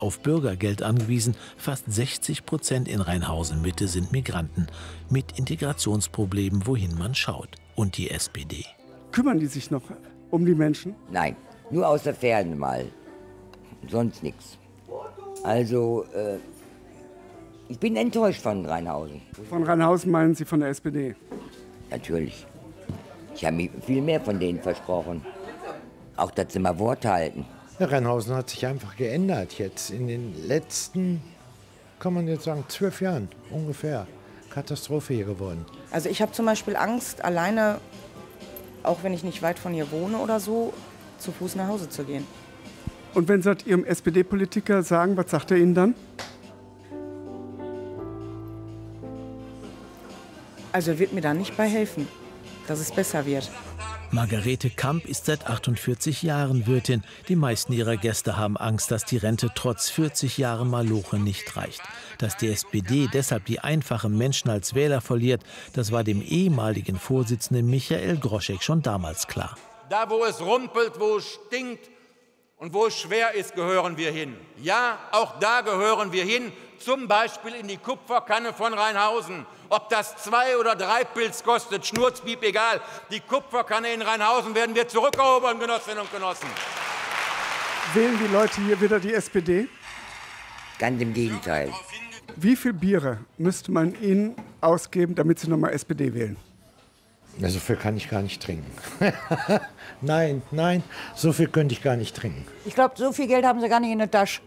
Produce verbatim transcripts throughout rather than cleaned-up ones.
Auf Bürgergeld angewiesen, fast sechzig Prozent in Rheinhausen-Mitte sind Migranten. Mit Integrationsproblemen, wohin man schaut. Und die S P D. Kümmern die sich noch um die Menschen? Nein, nur aus der Ferne mal. Sonst nichts. Also, äh, ich bin enttäuscht von Rheinhausen. Von Rheinhausen meinen Sie von der S P D? Natürlich. Ich habe mir viel mehr von denen versprochen. Auch, dass sie mal Wort halten. Ja, Rheinhausen hat sich einfach geändert jetzt in den letzten, kann man jetzt sagen, zwölf Jahren ungefähr. Katastrophe hier geworden. Also ich habe zum Beispiel Angst, alleine, auch wenn ich nicht weit von hier wohne oder so, zu Fuß nach Hause zu gehen. Und wenn Sie Ihrem S P D-Politiker sagen, was sagt er Ihnen dann? Also er wird mir da nicht bei helfen, dass es besser wird. Margarete Kamp ist seit achtundvierzig Jahren Wirtin. Die meisten ihrer Gäste haben Angst, dass die Rente trotz vierzig Jahre Maloche nicht reicht. Dass die S P D deshalb die einfachen Menschen als Wähler verliert, das war dem ehemaligen Vorsitzenden Michael Groschek schon damals klar. Da, wo es rumpelt, wo es stinkt und wo es schwer ist, gehören wir hin. Ja, auch da gehören wir hin, zum Beispiel in die Kupferkanne von Rheinhausen. Ob das zwei oder drei Pilz kostet, Schnurzpiep, egal. Die Kupferkanne in Rheinhausen werden wir zurückerobern, Genossinnen und Genossen. Wählen die Leute hier wieder die S P D? Ganz im Gegenteil. Wie viel Biere müsste man ihnen ausgeben, damit sie nochmal S P D wählen? Ja, so viel kann ich gar nicht trinken. Nein, nein, so viel könnte ich gar nicht trinken. Ich glaube, so viel Geld haben sie gar nicht in der Tasche.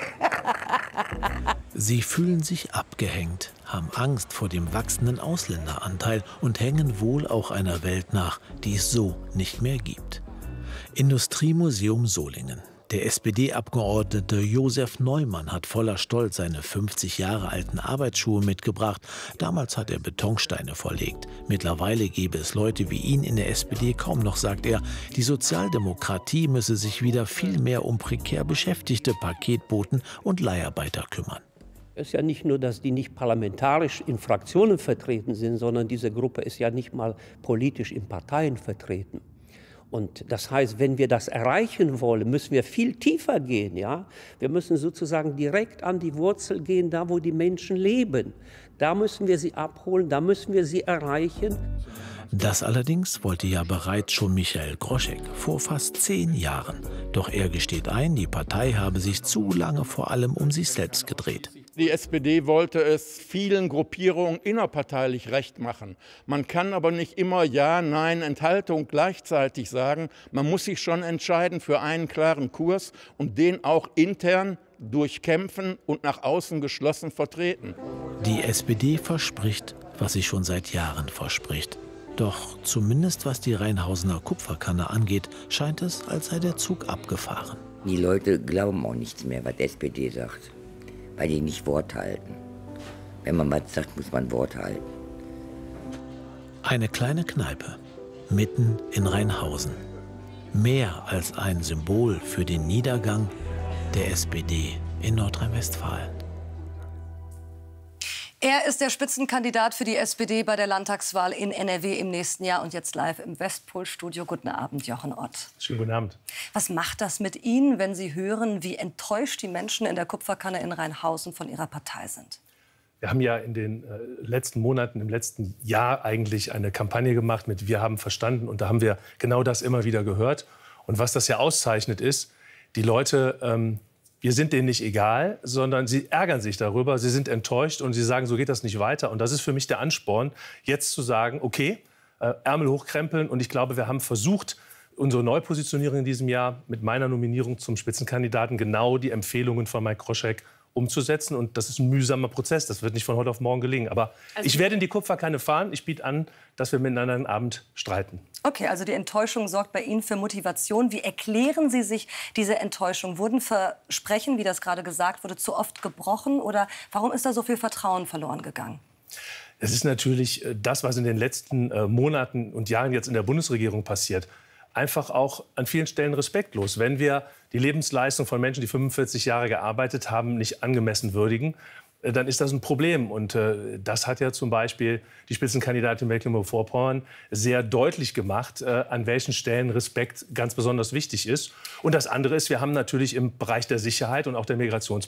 Sie fühlen sich abgehängt, haben Angst vor dem wachsenden Ausländeranteil und hängen wohl auch einer Welt nach, die es so nicht mehr gibt. Industriemuseum Solingen. Der S P D-Abgeordnete Josef Neumann hat voller Stolz seine fünfzig Jahre alten Arbeitsschuhe mitgebracht. Damals hat er Betonsteine verlegt. Mittlerweile gäbe es Leute wie ihn in der S P D kaum noch, sagt er. Die Sozialdemokratie müsse sich wieder viel mehr um prekär Beschäftigte, Paketboten und Leiharbeiter kümmern. Es ist ja nicht nur, dass die nicht parlamentarisch in Fraktionen vertreten sind, sondern diese Gruppe ist ja nicht mal politisch in Parteien vertreten. Und das heißt, wenn wir das erreichen wollen, müssen wir viel tiefer gehen. Ja? Wir müssen sozusagen direkt an die Wurzel gehen, da wo die Menschen leben. Da müssen wir sie abholen, da müssen wir sie erreichen. Das allerdings wollte ja bereits schon Michael Groschek vor fast zehn Jahren. Doch er gesteht ein, die Partei habe sich zu lange vor allem um sich selbst gedreht. Die S P D wollte es vielen Gruppierungen innerparteilich recht machen. Man kann aber nicht immer Ja, Nein, Enthaltung gleichzeitig sagen. Man muss sich schon entscheiden für einen klaren Kurs und den auch intern durchkämpfen und nach außen geschlossen vertreten. Die S P D verspricht, was sie schon seit Jahren verspricht. Doch zumindest was die Rheinhausener Kupferkanne angeht, scheint es, als sei der Zug abgefahren. Die Leute glauben auch nichts mehr, was die S P D sagt, weil die nicht Wort halten. Wenn man was sagt, muss man Wort halten. Eine kleine Kneipe, mitten in Rheinhausen. Mehr als ein Symbol für den Niedergang der S P D in Nordrhein-Westfalen. Er ist der Spitzenkandidat für die S P D bei der Landtagswahl in N R W im nächsten Jahr und jetzt live im Westpol-Studio. Guten Abend, Jochen Ott. Schönen guten Abend. Was macht das mit Ihnen, wenn Sie hören, wie enttäuscht die Menschen in der Kupferkanne in Rheinhausen von Ihrer Partei sind? Wir haben ja in den äh, letzten Monaten, im letzten Jahr eigentlich eine Kampagne gemacht mit Wir haben verstanden. Und da haben wir genau das immer wieder gehört. Und was das ja auszeichnet ist, die Leute... Ähm, Wir sind denen nicht egal, sondern sie ärgern sich darüber, sie sind enttäuscht und sie sagen, so geht das nicht weiter. Und das ist für mich der Ansporn, jetzt zu sagen, okay, äh, Ärmel hochkrempeln. Und ich glaube, wir haben versucht, unsere Neupositionierung in diesem Jahr mit meiner Nominierung zum Spitzenkandidaten genau die Empfehlungen von Mike Groschek umzusetzen. Und das ist ein mühsamer Prozess, das wird nicht von heute auf morgen gelingen. Aber also ich werde in die Kupferkanne fahren, ich biete an, dass wir miteinander einen Abend streiten. Okay, also die Enttäuschung sorgt bei Ihnen für Motivation. Wie erklären Sie sich diese Enttäuschung? Wurden Versprechen, wie das gerade gesagt wurde, zu oft gebrochen? Oder warum ist da so viel Vertrauen verloren gegangen? Es ist natürlich das, was in den letzten äh, Monaten und Jahren jetzt in der Bundesregierung passiert. Einfach auch an vielen Stellen respektlos. Wenn wir die Lebensleistung von Menschen, die fünfundvierzig Jahre gearbeitet haben, nicht angemessen würdigen, dann ist das ein Problem. Und äh, das hat ja zum Beispiel die Spitzenkandidatin Mecklenburg-Vorpommern sehr deutlich gemacht, äh, an welchen Stellen Respekt ganz besonders wichtig ist. Und das andere ist, wir haben natürlich im Bereich der Sicherheit und auch der Migrationspolitik